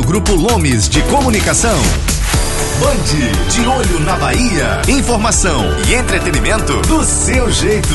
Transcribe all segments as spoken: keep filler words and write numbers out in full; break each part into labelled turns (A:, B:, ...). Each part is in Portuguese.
A: Grupo Lomes de Comunicação. Band de Olho na Bahia. Informação e entretenimento do seu jeito.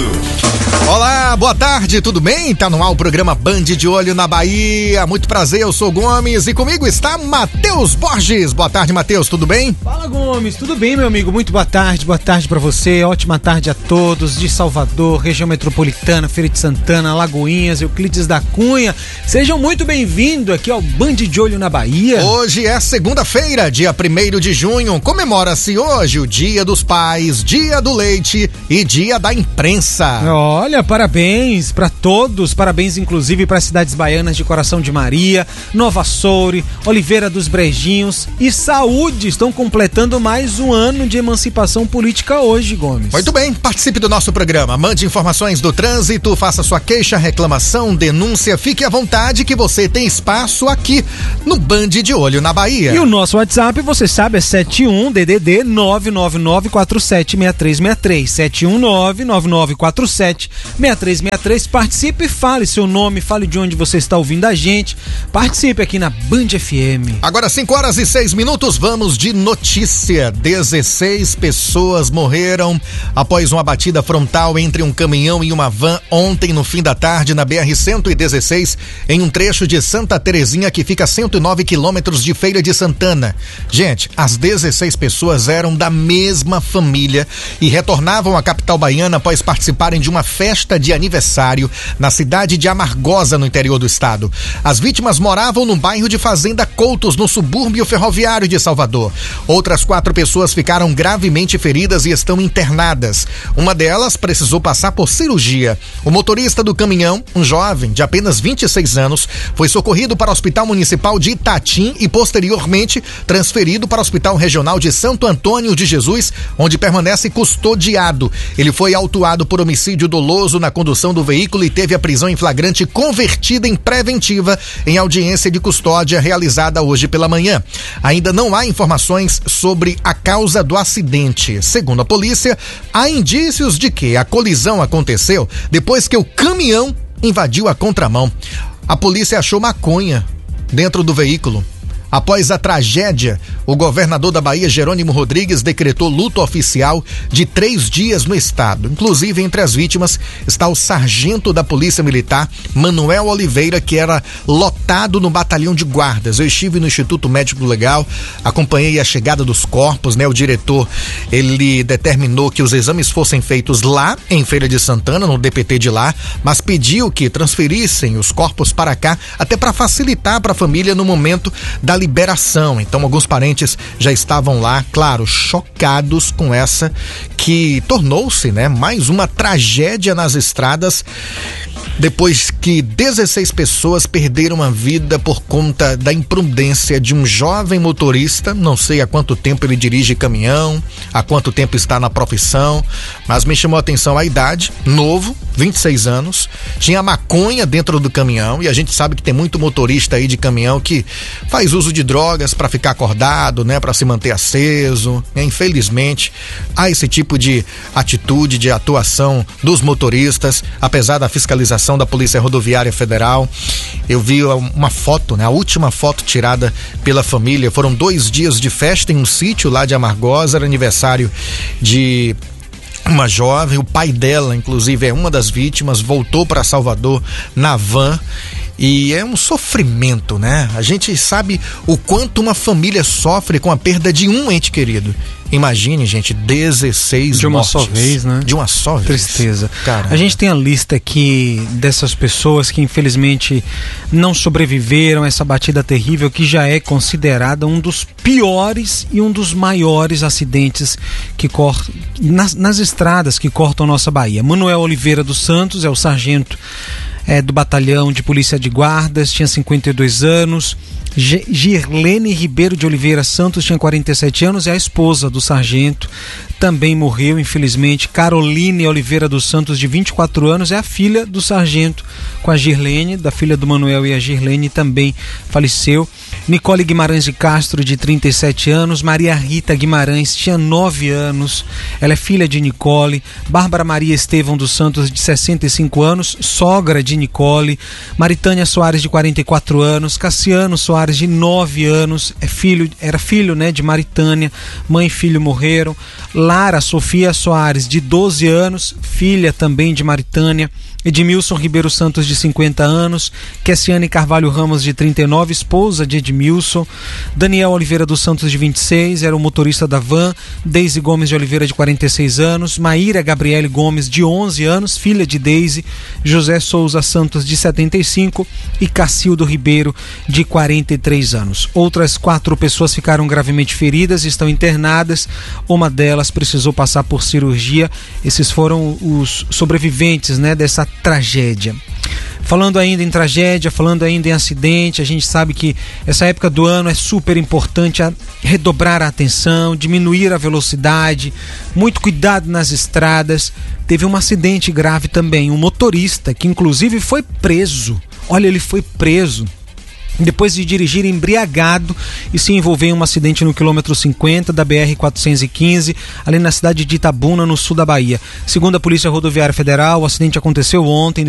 B: Olá, boa tarde, tudo bem? Tá no ar o programa Band de Olho na Bahia. Muito prazer, eu sou Gomes e comigo está Matheus Borges. Boa tarde, Matheus, tudo bem?
C: Fala, Gomes, tudo bem, meu amigo? Muito boa tarde, boa tarde pra você. Ótima tarde a todos de Salvador, região metropolitana, Feira de Santana, Lagoinhas, Euclides da Cunha. Sejam muito bem-vindos aqui ao Band de Olho na Bahia.
B: Hoje é segunda-feira, dia primeiro de junho. Comemora-se hoje o Dia dos Pais, Dia do Leite e Dia da Imprensa.
C: Olha, parabéns para todos, parabéns inclusive para as cidades baianas de Coração de Maria, Nova Soure, Oliveira dos Brejinhos e Saúde. Estão completando mais um ano de emancipação política hoje, Gomes.
B: Muito bem, participe do nosso programa, mande informações do trânsito, faça sua queixa, reclamação, denúncia, fique à vontade que você tem espaço aqui no Band de Olho na Bahia.
C: E o nosso WhatsApp, você sabe, é sete um D D D nove nove nove quatro sete seis três seis três, sete um nove nove nove quatro sete seis três seis três. Participe e fale seu nome, fale de onde você está ouvindo a gente. Participe aqui na Band F M.
B: Agora cinco horas e seis minutos, vamos de notícia. dezesseis pessoas morreram após uma batida frontal entre um caminhão e uma van ontem no fim da tarde na B R cento e dezesseis, em um trecho de Santa Terezinha que fica a cento e nove quilômetros de Feira de Santana. Gente, as dezesseis pessoas eram da mesma família e retornavam à capital baiana após participarem de uma festa de aniversário na cidade de Amargosa, no interior do estado. As vítimas moravam no bairro de Fazenda Coutos, no subúrbio ferroviário de Salvador. Outras quatro pessoas ficaram gravemente feridas e estão internadas. Uma delas precisou passar por cirurgia. O motorista do caminhão, um jovem de apenas vinte e seis anos, foi socorrido para o Hospital Municipal de Itatim e posteriormente transferido para o Hospital Regional de Santo Antônio de Jesus, onde permanece custodiado. Ele foi autuado por homicídio doloso na condução do veículo e teve a prisão em flagrante convertida em preventiva em audiência de custódia realizada hoje pela manhã. Ainda não há informações sobre a causa do acidente. Segundo a polícia, há indícios de que a colisão aconteceu depois que o caminhão invadiu a contramão. A polícia achou maconha dentro do veículo. Após a tragédia, o governador da Bahia, Jerônimo Rodrigues, decretou luto oficial de três dias no estado. Inclusive, entre as vítimas está o sargento da Polícia Militar, Manuel Oliveira, que era lotado no batalhão de guardas. Eu estive no Instituto Médico Legal, acompanhei a chegada dos corpos, né? O diretor, ele determinou que os exames fossem feitos lá em Feira de Santana, no D P T de lá, mas pediu que transferissem os corpos para cá, até para facilitar para a família no momento da liberação. Então alguns parentes já estavam lá, claro, chocados com essa que tornou-se, né, mais uma tragédia nas estradas, depois que dezesseis pessoas perderam a vida por conta da imprudência de um jovem motorista. Não sei há quanto tempo ele dirige caminhão, há quanto tempo está na profissão, mas me chamou a atenção a idade, novo, vinte e seis anos, tinha maconha dentro do caminhão e a gente sabe que tem muito motorista aí de caminhão que faz uso de drogas para ficar acordado, né, para se manter aceso, né? Infelizmente, há esse tipo de atitude, de atuação dos motoristas, apesar da fiscalização da Polícia Rodoviária Federal. Eu vi uma foto, né, a última foto tirada pela família, foram dois dias de festa em um sítio lá de Amargosa, era aniversário de uma jovem, o pai dela, inclusive, é uma das vítimas, voltou para Salvador na van. E é um sofrimento, né? A gente sabe o quanto uma família sofre com a perda de um ente querido. Imagine, gente, dezesseis
C: de uma
B: mortes.
C: só vez, né?
B: De uma só vez.
C: Tristeza.
B: Caramba.
C: A gente tem a lista aqui dessas pessoas que infelizmente não sobreviveram a essa batida terrível, que já é considerada um dos piores e um dos maiores acidentes que cortam nas, nas estradas que cortam nossa Bahia. Manuel Oliveira dos Santos é o sargento É, do batalhão de polícia de guardas, tinha cinquenta e dois anos. G- Girlene Ribeiro de Oliveira Santos tinha quarenta e sete anos, é a esposa do sargento, também morreu infelizmente. Caroline Oliveira dos Santos, de vinte e quatro anos, é a filha do sargento com a Girlene, da filha do Manuel e a Girlene também faleceu. Nicole Guimarães de Castro, de trinta e sete anos. Maria Rita Guimarães tinha nove anos. Ela é filha de Nicole. Bárbara Maria Estevão dos Santos, de sessenta e cinco anos, sogra de Nicole. Maritânia Soares, de quarenta e quatro anos. Cassiano Soares, de nove anos, é filho, era filho, né, de Maritânia. Mãe e filho morreram. Lara Sofia Soares, de doze anos, filha também de Maritânia. Edmilson Ribeiro Santos, de cinquenta anos. Kessiane Carvalho Ramos, de trinta e nove, esposa de Edmilson. Daniel Oliveira dos Santos, de vinte e seis, era o motorista da van. Deise Gomes de Oliveira, de quarenta e seis anos. Maíra Gabriele Gomes, de onze anos, filha de Deise. José Souza Santos, de setenta e cinco. E Cacildo Ribeiro, de quarenta e três anos. Outras quatro pessoas ficaram gravemente feridas e estão internadas. Uma delas precisou passar por cirurgia. Esses foram os sobreviventes, né, dessa tragédia. Falando ainda em tragédia, falando ainda em acidente, a gente sabe que essa época do ano é super importante a redobrar a atenção, diminuir a velocidade, muito cuidado nas estradas. Teve um acidente grave também, um motorista que inclusive foi preso. Olha, ele foi preso depois de dirigir embriagado e se envolver em um acidente no quilômetro cinquenta da B R quatrocentos e quinze, ali na cidade de Itabuna, no sul da Bahia. Segundo a Polícia Rodoviária Federal, o acidente aconteceu ontem,